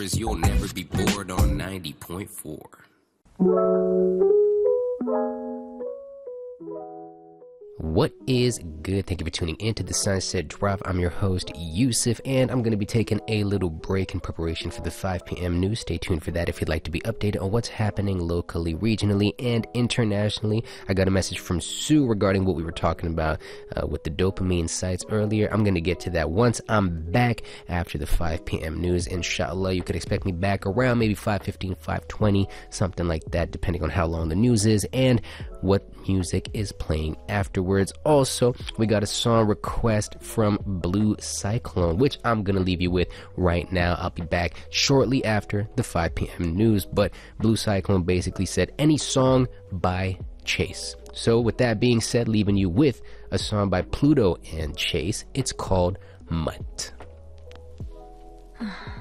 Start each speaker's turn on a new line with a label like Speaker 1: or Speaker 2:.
Speaker 1: cause you'll never be bored on 90.4. What is good? Thank you for tuning in to the Sunset Drop. I'm your host, Yusuf, and I'm going to be taking a little break in preparation for the 5 p.m. news. Stay tuned for that if you'd like to be updated on what's happening locally, regionally, and internationally. I got a message from Sue regarding what we were talking about with the dopamine sites earlier. I'm going to get to that once I'm back after the 5 p.m. news. Inshallah, you could expect me back around maybe 5:15, 5:20, something like that, depending on how long the news is and what music is playing afterwards. Also, we got a song request from Blue Cyclone, which I'm gonna leave you with right now. I'll be back shortly after the 5 p.m. news, but Blue Cyclone basically said any song by Chase. So with that being said, leaving you with a song by Pluto and Chase. It's called Mutt.